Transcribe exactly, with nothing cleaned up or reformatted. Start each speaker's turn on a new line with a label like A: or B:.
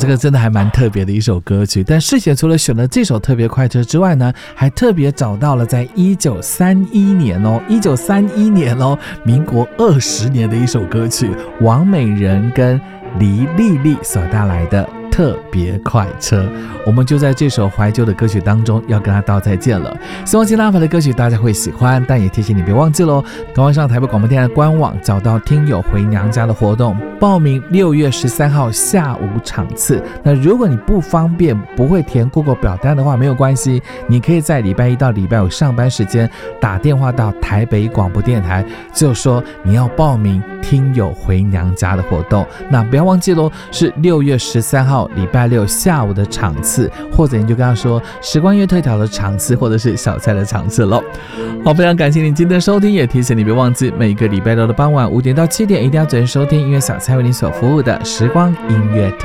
A: 这个真的还蛮特别的一首歌曲。但世贤除了选了这首特别快车之外呢，还特别找到了在一九三一年哦，一九三一年哦，民国二十年的一首歌曲，王美人跟黎丽丽所带来的特别快车。我们就在这首怀旧的歌曲当中要跟他道再见了。希望今天安排的歌曲大家会喜欢，但也提醒你别忘记咯，赶快上台北广播电台的官网找到听友回娘家的活动，报名六月十三号下午场次。那如果你不方便不会填 Google 表单的话，没有关系，你可以在礼拜一到礼拜五上班时间打电话到台北广播电台，就说你要报名听友回娘家的活动。那不要忘记咯，是六月十三号礼拜六下午的场次，或者你就跟他说时光乐特调的场次，或者是小菜的场次咯。好，非常感谢你今天的收听，也提醒你别忘记每个礼拜六的傍晚五点到七点一定要准时收听音乐小菜为你所服务的时光音乐特